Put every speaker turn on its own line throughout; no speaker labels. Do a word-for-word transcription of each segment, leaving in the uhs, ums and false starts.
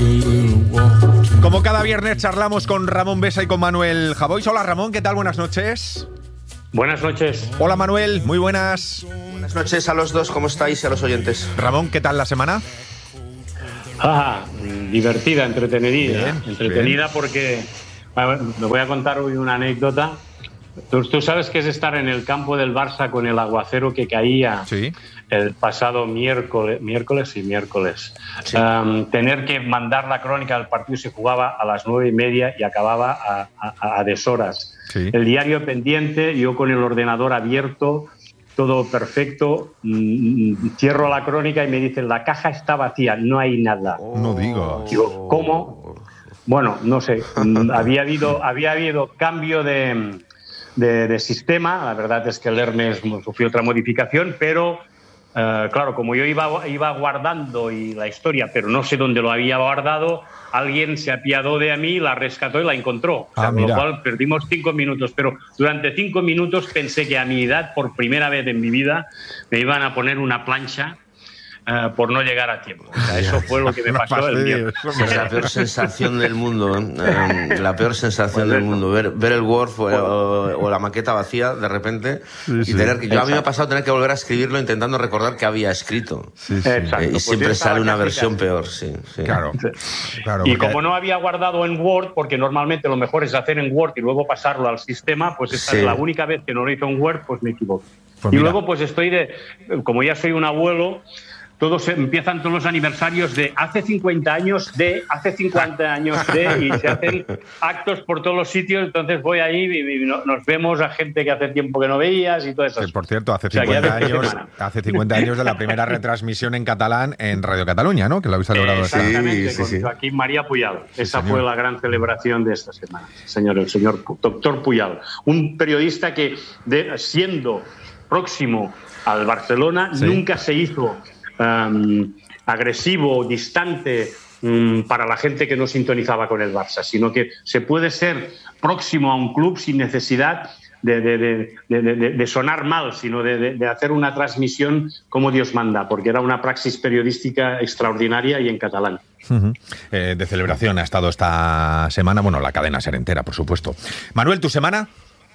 Como cada viernes charlamos con Ramón Besa y con Manuel Javois. Hola Ramón, ¿qué tal? Buenas noches.
Buenas noches.
Hola Manuel, muy buenas.
Buenas noches a los dos, ¿cómo estáis y a los oyentes?
Ramón, ¿qué tal la semana?
Ah, divertida, entretenida.
Bien,
entretenida
bien.
Porque me voy a contar hoy una anécdota. Tú, tú sabes que es estar en el campo del Barça con el aguacero que caía
Sí.
el pasado miércoles, miércoles y miércoles.
Sí.
Um, tener que mandar la crónica del partido, se jugaba a las nueve y media y acababa a, a, a deshoras.
Sí.
El diario pendiente, yo con el ordenador abierto, todo perfecto, mm, cierro la crónica y me dicen, la caja está vacía, no hay nada.
No digas.
Digo, ¿cómo? Bueno, no sé, mm, había habido, había habido cambio de, de, de sistema, la verdad es que el Hermes sufrió otra modificación, pero eh, claro, como yo iba, iba guardando y la historia, pero no sé dónde lo había guardado, alguien se apiadó de mí, la rescató y la encontró. O sea,
Ah,
con lo
mira.
cual perdimos cinco minutos, pero durante cinco minutos pensé que a mi edad, por primera vez en mi vida, me iban a poner una plancha uh, por no llegar a tiempo. O sea, eso fue lo que me
No
pasó el
fastidies,
miércoles.
hombre.
Es la peor sensación del mundo, ¿eh? La peor sensación
Pues
del
eso.
mundo. Ver, ver el Word o, o, o la maqueta vacía de repente
Sí,
y
sí.
tener que... Yo a mí me ha
Exacto.
pasado tener que volver a escribirlo intentando recordar que había escrito.
Sí, sí.
Exacto.
Eh, y
Pues
siempre
yo estaba
sale una
casi,
versión
casi.
peor, sí. sí.
Claro. Claro,
Y
porque-
como no había guardado en Word, porque normalmente lo mejor es hacer en Word y luego pasarlo al sistema, pues esta
Sí.
es la única vez que no lo hizo en Word, pues me equivoqué.
Pues
y
mira.
luego pues estoy de, como ya soy un abuelo, todos empiezan todos los aniversarios de hace cincuenta años de, hace cincuenta años de, y se hacen actos por todos los sitios, entonces voy ahí y, y no- nos vemos a gente que hace tiempo que no veías y todo eso.
Que, por cierto, hace
O sea, que ya
cincuenta
desde
años,
semana.
hace cincuenta años de la primera retransmisión en catalán en Radio Cataluña, ¿no? Que lo habéis celebrado esta.
Exactamente,
Sí, sí,
con
sí.
Joaquín María Puyal. Esa
señor.
fue la gran celebración de esta semana, señor, el señor Pu- doctor Puyal. Un periodista que, de- siendo próximo al Barcelona,
Sí.
nunca se hizo um, agresivo, distante um, para la gente que no sintonizaba con el Barça, sino que se puede ser próximo a un club sin necesidad de, de, de, de, de, de sonar mal, sino de, de, de hacer una transmisión como Dios manda, porque era una praxis periodística extraordinaria y en catalán.
Ujú. Eh, de celebración ha estado esta semana, bueno, la cadena ser entera, por supuesto. Manuel, ¿tu semana?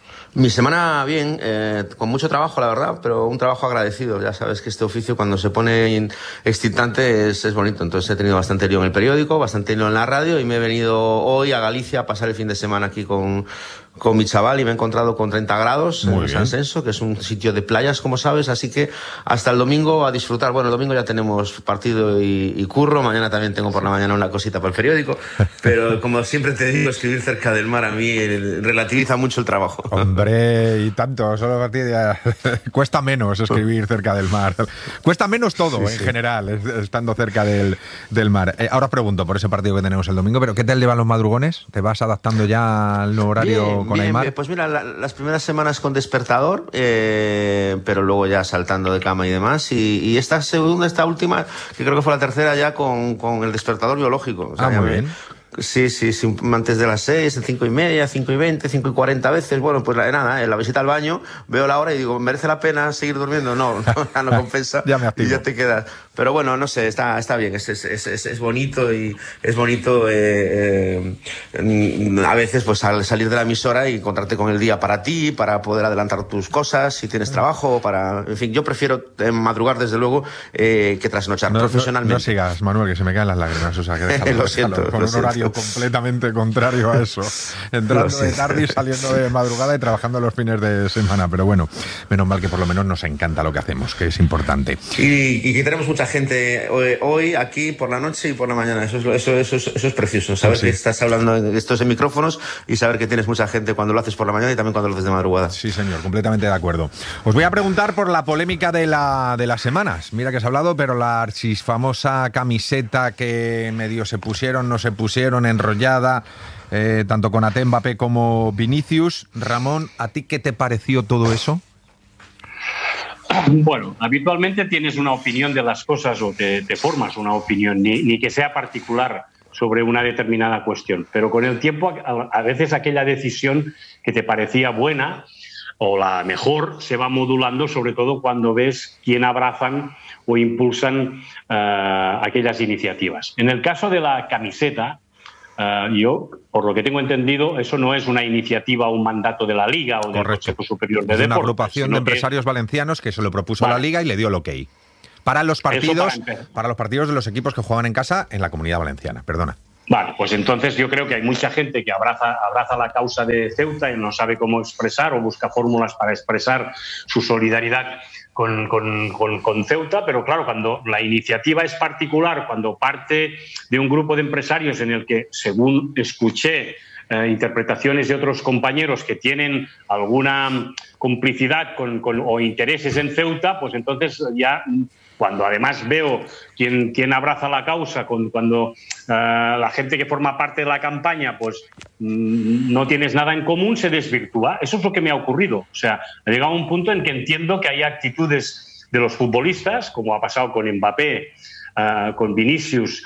Mi semana bien, eh, con mucho trabajo, la verdad, pero un trabajo agradecido. Ya sabes que este oficio, cuando se pone in- excitante, es, es bonito. Entonces he tenido bastante lío en el periódico, bastante lío en la radio y me he venido hoy a Galicia a pasar el fin de semana aquí con, con mi chaval y me he encontrado con treinta grados
Muy
en
bien.
San Senso, que es un sitio de playas, como sabes. Así que hasta el domingo a disfrutar. Bueno, el domingo ya tenemos partido y, y curro. Mañana también tengo por la mañana una cosita para el periódico. Pero como siempre te digo, escribir cerca del mar a mí eh, relativiza mucho el trabajo.
Hombre, y tanto, solo a partir de... Cuesta menos escribir cerca del mar. Cuesta menos todo,
Sí,
en
sí.
general, es- estando cerca del, del mar. Eh, ahora os pregunto por ese partido que tenemos el domingo, pero ¿qué tal llevan los madrugones? ¿Te vas adaptando ya al nuevo horario
Bien,
con
bien,
Aimar?
bien. Pues mira, la- las primeras semanas con despertador, eh, pero luego ya saltando de cama y demás. Y, y esta segunda, esta última, que creo que fue la tercera ya con, con el despertador biológico. O sea,
Ah,
ya
muy
me-
bien.
Sí, sí, sí, antes de las seis, cinco y media, cinco y veinte, cinco y cuarenta veces. Bueno, pues la- nada, en la visita al baño, veo la hora y digo, ¿merece la pena seguir durmiendo? No, no, ya no compensa.
Ya me activo.
Y ya te quedas. Pero bueno, no sé, está, está bien, es, es, es, es- es bonito y es bonito eh, eh, a veces pues al salir de la emisora y encontrarte con el día para ti, para poder adelantar tus cosas, si tienes trabajo, para... En fin, yo prefiero eh, madrugar desde luego eh, que trasnochar
No, no-
profesionalmente.
no sigas, Manuel, que se me caen las lágrimas. O sea, que déjalo,
Lo
déjalo,
siento,
con
lo
un horario
siento.
completamente contrario a eso. Entrando de
siento.
tarde y saliendo de madrugada y trabajando los fines de semana. Pero bueno, menos mal que por lo menos nos encanta lo que hacemos, que es importante.
Y, y que tenemos mucha gente hoy, hoy aquí por la noche y por la mañana. Eso es, lo- eso, eso, es- eso es precioso. Saber
Pues sí.
que estás hablando en estos en micrófonos y saber que tienes mucha gente cuando lo haces por la mañana y también cuando lo haces de madrugada.
Sí, señor, completamente de acuerdo. Os voy a preguntar por la polémica de, la, de las semanas. Mira que se ha hablado, pero la archisfamosa camiseta que medio se pusieron, no se pusieron, enrollada, eh, tanto con Ate, Mbappé como Vinicius. Ramón, ¿a ti qué te pareció todo eso?
Bueno, habitualmente tienes una opinión de las cosas o te, te formas una opinión, ni, ni que sea particular sobre una determinada cuestión. Pero con el tiempo, a, a veces aquella decisión que te parecía buena, o la mejor se va modulando, sobre todo cuando ves quién abrazan o impulsan uh, aquellas iniciativas. En el caso de la camiseta, uh, yo, por lo que tengo entendido, eso no es una iniciativa o un mandato de la Liga o del Consejo Superior de Deportes.
Es una agrupación de empresarios que... valencianos que se lo propuso vale. a la Liga y le dio el ok. Para los partidos, para, para los partidos de los equipos que juegan en casa en la Comunidad Valenciana. Perdona.
Vale, pues entonces yo creo que hay mucha gente que abraza, abraza la causa de Ceuta y no sabe cómo expresar o busca fórmulas para expresar su solidaridad con, con, con, con Ceuta, pero claro, cuando la iniciativa es particular, cuando parte de un grupo de empresarios en el que, según escuché, eh, interpretaciones de otros compañeros que tienen alguna complicidad con, con, o intereses en Ceuta, pues entonces ya... Cuando además veo quién, quién abraza la causa, con, cuando uh, la gente que forma parte de la campaña pues mmm, no tienes nada en común, se desvirtúa. Eso es lo que me ha ocurrido. O sea, ha llegado a un punto en que entiendo que hay actitudes de los futbolistas, como ha pasado con Mbappé, uh, con Vinicius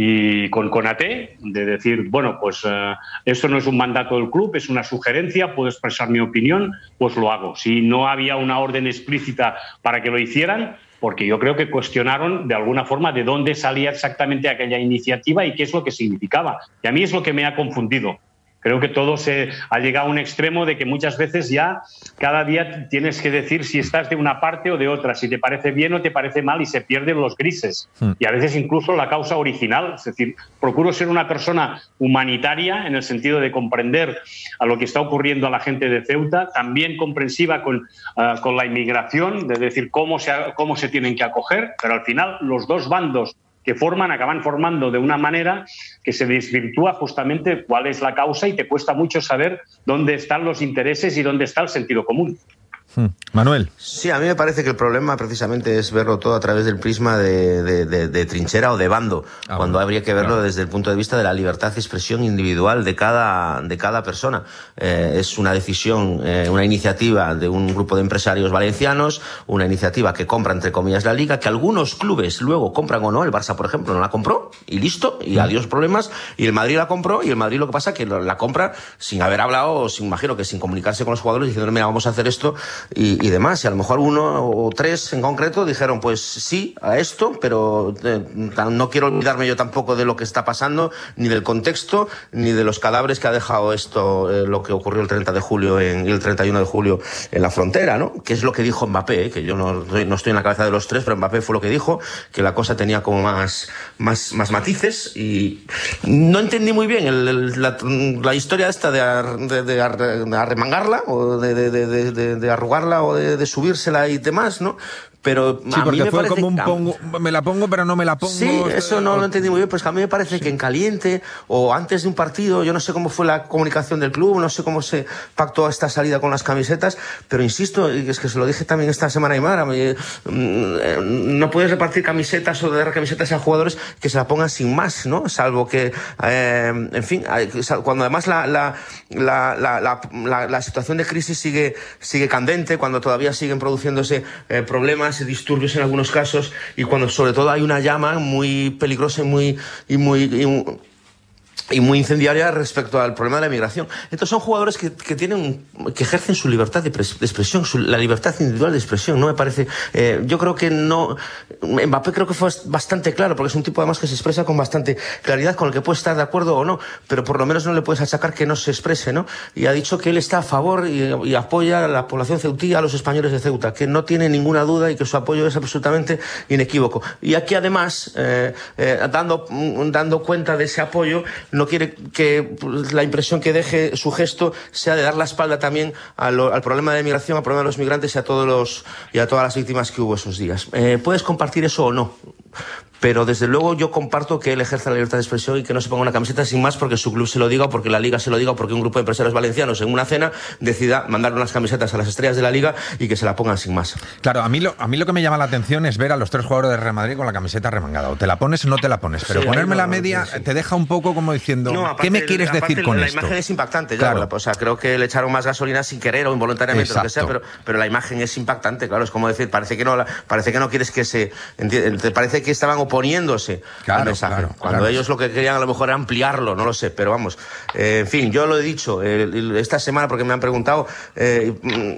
y con Konaté, de decir, bueno, pues uh, esto no es un mandato del club, es una sugerencia, puedo expresar mi opinión, pues lo hago. Si no había una orden explícita para que lo hicieran, porque yo creo que cuestionaron de alguna forma de dónde salía exactamente aquella iniciativa y qué es lo que significaba. Y a mí es lo que me ha confundido. Creo que todo se ha llegado a un extremo de que muchas veces ya cada día tienes que decir si estás de una parte o de otra, si te parece bien o te parece mal, y se pierden los grises. Mm. Y a veces incluso la causa original. Es decir, procuro ser una persona humanitaria en el sentido de comprender a lo que está ocurriendo a la gente de Ceuta, también comprensiva con, uh, con la inmigración, de decir cómo se, cómo se tienen que acoger, pero al final los dos bandos que forman, acaban formando de una manera que se desvirtúa justamente cuál es la causa y te cuesta mucho saber dónde están los intereses y dónde está el sentido común.
Hmm. Manuel.
Sí, a mí me parece que el problema precisamente es verlo todo a través del prisma de, de, de, de trinchera o de bando, ah, cuando bueno, habría que verlo claro. desde el punto de vista de la libertad de expresión individual de cada, de cada persona. Eh, es una decisión, eh, una iniciativa de un grupo de empresarios valencianos, una iniciativa que compra, entre comillas, la Liga, que algunos clubes luego compran o no. El Barça, por ejemplo, no la compró y listo, y adiós problemas, y el Madrid la compró, y el Madrid lo que pasa es que la compra sin haber hablado, sin, imagino que sin comunicarse con los jugadores, diciendo, mira, vamos a hacer esto, Y, y demás, y a lo mejor uno o tres en concreto dijeron pues sí a esto, pero eh, no quiero olvidarme yo tampoco de lo que está pasando, ni del contexto, ni de los cadáveres que ha dejado esto, eh, lo que ocurrió el treinta de julio en, y el treinta y uno de julio en la frontera, ¿no? Que es lo que dijo Mbappé, eh, que yo no, no estoy en la cabeza de los tres, pero Mbappé fue lo que dijo, que la cosa tenía como más, más, más matices, y no entendí muy bien el, el, la, la historia esta de, ar, de, de, ar, de arremangarla o de, de, de, de, de arrugarla o de, de subírsela y demás, ¿no? Pero
sí, a porque mí me fue como un pongo, me la pongo pero no me la pongo.
Sí, eso no lo entendí muy bien, pues a mí me parece sí. que en caliente o antes de un partido, yo no sé cómo fue la comunicación del club, no sé cómo se pactó esta salida con las camisetas, pero insisto, y es que se lo dije también esta semana a Aymar, no puedes repartir camisetas o dar camisetas a jugadores que se la pongan sin más, ¿no? Salvo que, eh, en fin, cuando además la, la, la, la, la, la, la situación de crisis sigue, sigue candente, cuando todavía siguen produciéndose eh, problemas, disturbios en algunos casos, y cuando sobre todo hay una llama muy peligrosa y muy y muy y, y muy incendiaria respecto al problema de la migración. Entonces son jugadores que, que tienen que ejercen su libertad de, pres, de expresión, su, la libertad individual de expresión. No me parece, eh, yo creo que no, Mbappé creo que fue bastante claro, porque es un tipo además que se expresa con bastante claridad, con el que puede estar de acuerdo o no, pero por lo menos no le puedes achacar que no se exprese, ¿no? Y ha dicho que él está a favor y, y apoya a la población ceutí, a los españoles de Ceuta, que no tiene ninguna duda y que su apoyo es absolutamente inequívoco. Y aquí además, eh, eh, dando, dando cuenta de ese apoyo, no quiere que la impresión que deje su gesto sea de dar la espalda también a lo, al problema de migración, al problema de los migrantes y a todos los y a todas las víctimas que hubo esos días. Eh, ¿Puedes compartir eso o no? Pero desde luego yo comparto que él ejerza la libertad de expresión y que no se ponga una camiseta sin más porque su club se lo diga, o porque la Liga se lo diga, o porque un grupo de empresarios valencianos en una cena decida mandar unas camisetas a las estrellas de la Liga y que se la pongan sin más.
Claro, a mí lo, a mí lo que me llama la atención es ver a los tres jugadores de Real Madrid con la camiseta remangada. O te la pones o no te la pones. Pero sí, ponerme no, la media sí. te deja un poco como diciendo, no, aparte, ¿qué me quieres aparte, decir con
la
esto?
La imagen es impactante.
Claro.
Ya, o sea, creo que le echaron más gasolina sin querer o involuntariamente, Exacto. lo que sea, pero, pero la imagen es impactante. Claro, es como decir, parece que no, parece que no quieres que se... Te parece que estaban oponiéndose
claro,
al mensaje.
Claro,
cuando
claro.
ellos lo que querían a lo mejor era ampliarlo, no lo sé, pero vamos. Eh, en fin, yo lo he dicho eh, esta semana porque me han preguntado, eh,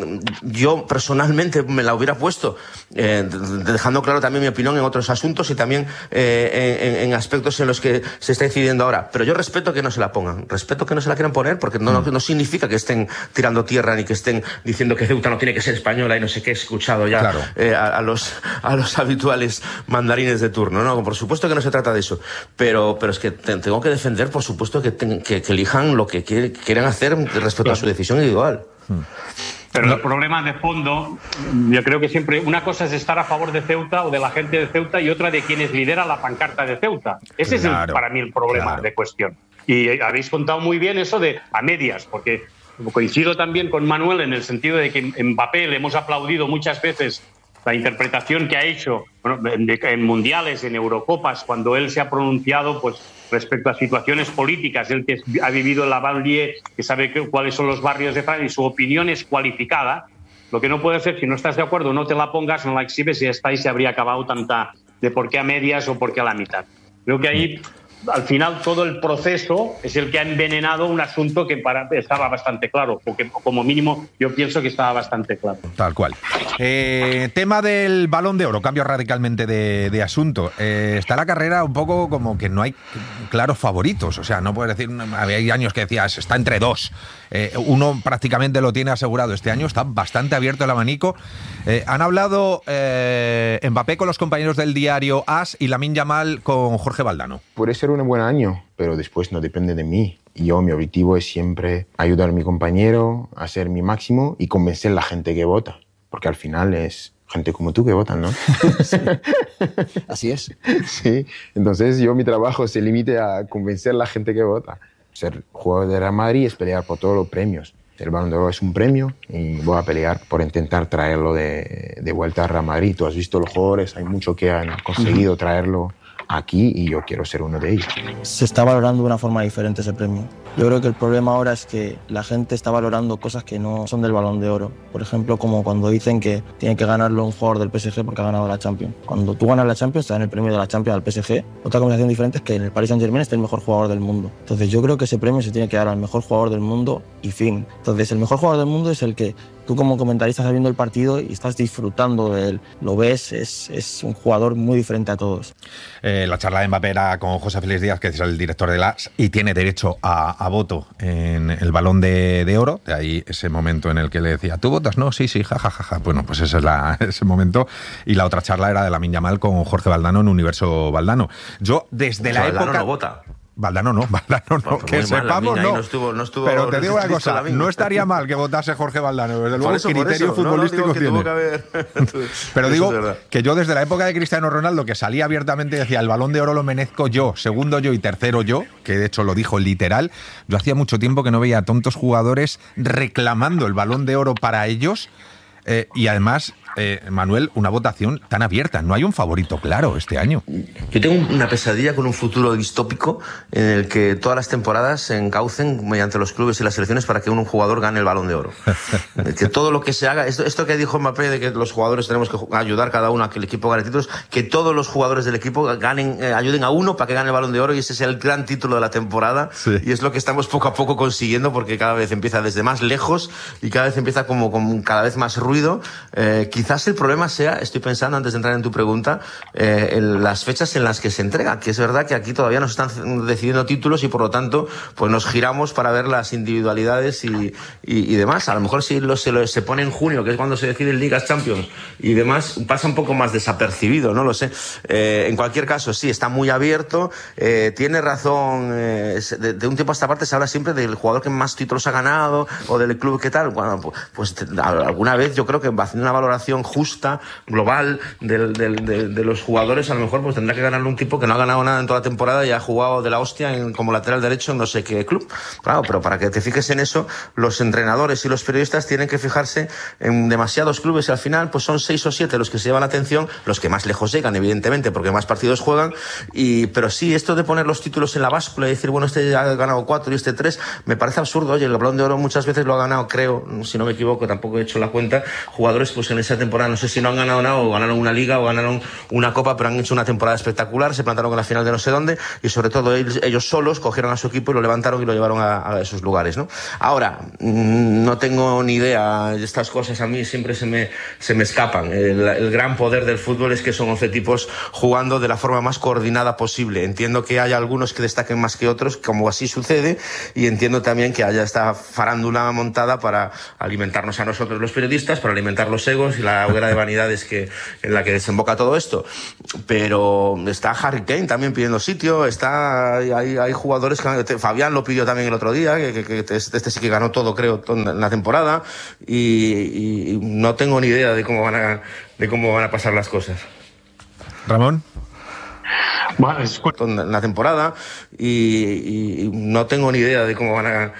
yo personalmente me la hubiera puesto, eh, dejando claro también mi opinión en otros asuntos y también eh, en, en aspectos en los que se está decidiendo ahora. Pero yo respeto que no se la pongan, respeto que no se la quieran poner, porque no, no, no significa que estén tirando tierra ni que estén diciendo que Ceuta no tiene que ser española y no sé qué. He escuchado ya
claro.
eh, a, a los a los habituales mandarines de turno. No, por supuesto que no se trata de eso, pero pero es que te, tengo que defender, por supuesto, que, ten, que, que elijan lo que quiere, quieren hacer respecto claro. a su decisión individual. Hmm.
Pero no. El problema de fondo, yo creo que siempre una cosa es estar a favor de Ceuta o de la gente de Ceuta y otra de quienes lideran la pancarta de Ceuta. Ese claro, es el, para mí el problema claro. de cuestión. Y habéis contado muy bien eso de a medias, porque coincido también con Manuel en el sentido de que en Mbappé le hemos aplaudido muchas veces la interpretación que ha hecho bueno, en, en mundiales, en Eurocopas, cuando él se ha pronunciado pues respecto a situaciones políticas, él que ha vivido en la banlieue, que sabe que, cuáles son los barrios de Francia y su opinión es cualificada. Lo que no puede ser, si no estás de acuerdo, no te la pongas, no la exhibes y ya está, y se habría acabado tanta de por qué a medias o por qué a la mitad. Creo que ahí, al final, todo el proceso es el que ha envenenado un asunto que para, estaba bastante claro, porque como mínimo yo pienso que estaba bastante claro.
Tal cual. Eh, tema del Balón de Oro, cambio radicalmente de, de asunto. Eh, está la carrera un poco como que no hay claros favoritos, o sea, no puedes decir, había años que decías, está entre dos. Eh, uno prácticamente lo tiene asegurado. Este año está bastante abierto el abanico. Eh, han hablado eh, Mbappé con los compañeros del diario AS y Lamine Yamal con Jorge Valdano.
Puede ser un buen año, pero después no depende de mí. Yo, mi objetivo es siempre ayudar a mi compañero, hacer mi máximo y convencer a la gente que vota. Porque al final es gente como tú que votan, ¿no?
Sí. Así es.
Sí, entonces yo mi trabajo se limite a convencer a la gente que vota. Ser jugador de Real Madrid es pelear por todos los premios. El Balón de Oro es un premio y voy a pelear por intentar traerlo de, de vuelta a Real Madrid. Tú has visto los jugadores, hay muchos que han conseguido traerlo aquí y yo quiero ser uno de ellos.
Se está valorando de una forma diferente ese premio. Yo creo que el problema ahora es que la gente está valorando cosas que no son del Balón de Oro. Por ejemplo, como cuando dicen que tiene que ganarlo un jugador del P S G porque ha ganado la Champions. Cuando tú ganas la Champions, te dan el premio de la Champions al P S G. Otra conversación diferente es que en el Paris Saint-Germain esté el mejor jugador del mundo. Entonces yo creo que ese premio se tiene que dar al mejor jugador del mundo y fin. Entonces el mejor jugador del mundo es el que tú como comentarista estás viendo el partido y estás disfrutando de él. Lo ves, es, es un jugador muy diferente a todos.
Eh, la charla de Mbappé era con José Félix Díaz, que es el director de la A S y tiene derecho a, a voto en el Balón de, de Oro. De ahí ese momento en el que le decía, ¿tú votas? No, sí, sí, jajajaja. Ja, ja, ja. Bueno, pues ese es la, ese momento. Y la otra charla era de Lamine Yamal con Jorge Valdano en Universo Valdano. Yo, desde la
Valdano
época...
no vota.
Valdano no, Valdano no, que sepamos no.
no, estuvo, no estuvo
pero te digo una cosa, no estaría mal que votase Jorge Valdano, desde luego el criterio futbolístico no, no, tiene. Que haber... Pero digo que yo desde la época de Cristiano Ronaldo, que salía abiertamente y decía el Balón de Oro lo merezco yo, segundo yo y tercero yo, que de hecho lo dijo literal, yo hacía mucho tiempo que no veía a tontos jugadores reclamando el Balón de Oro para ellos. Eh, y además, eh, Manuel, una votación tan abierta. No hay un favorito claro este año.
Yo tengo una pesadilla con un futuro distópico en el que todas las temporadas se encaucen mediante los clubes y las selecciones para que un jugador gane el Balón de Oro. Que todo lo que se haga, esto, esto que dijo Mbappé de que los jugadores tenemos que ayudar cada uno a que el equipo gane títulos, que todos los jugadores del equipo ganen, eh, ayuden a uno para que gane el Balón de Oro y ese sea el gran título de la temporada. Sí. Y es lo que estamos poco a poco consiguiendo porque cada vez empieza desde más lejos y cada vez empieza como con cada vez más ruido. Eh, quizás el problema sea, estoy pensando antes de entrar en tu pregunta, eh, en las fechas en las que se entrega, que es verdad que aquí todavía nos están decidiendo títulos y por lo tanto pues nos giramos para ver las individualidades y, y, y demás. A lo mejor si lo, se, lo, se pone en junio, que es cuando se deciden Ligas, Champions y demás, pasa un poco más desapercibido, no lo sé. Eh, en cualquier caso, sí, está muy abierto. Eh, tiene razón, eh, de, de un tiempo a esta parte se habla siempre del jugador que más títulos ha ganado o del club que tal. Bueno, pues alguna vez yo creo que haciendo una valoración justa, global, del, del, de, de los jugadores, a lo mejor pues tendrá que ganarle un tipo que no ha ganado nada en toda la temporada y ha jugado de la hostia en, como lateral derecho en no sé qué club. Claro, pero para que te fijes en eso, los entrenadores y los periodistas tienen que fijarse en demasiados clubes y al final pues son seis o siete los que se llevan la atención, los que más lejos llegan, evidentemente, porque más partidos juegan. Y pero sí, esto de poner los títulos en la báscula y decir, bueno, este ha ganado cuatro y este tres, me parece absurdo. Oye, el Balón de Oro muchas veces lo ha ganado, creo, si no me equivoco, tampoco he hecho la cuenta, jugadores pues en esa temporada, no sé si no han ganado nada o ganaron una liga o ganaron una copa, pero han hecho una temporada espectacular, se plantaron en la final de no sé dónde y sobre todo ellos, ellos solos cogieron a su equipo y lo levantaron y lo llevaron a, a esos lugares, ¿no? Ahora, no tengo ni idea, estas cosas a mí siempre se me, se me escapan. El, el gran poder del fútbol es que son once tipos jugando de la forma más coordinada posible. Entiendo que haya algunos que destaquen más que otros, como así sucede, y entiendo también que haya esta farándula montada para alimentarnos a nosotros los periodistas, para alimentar los egos y la hoguera de vanidades que, en la que desemboca todo esto. Pero está Harry Kane también pidiendo sitio, está, hay, hay jugadores que Fabián lo pidió también el otro día, que, que, que este, este sí que ganó todo, creo, en la temporada, y, y no tengo ni idea de cómo van a, de cómo van a pasar las cosas.
Ramón.
Bueno, es...
en la temporada y, y no tengo ni idea de cómo van a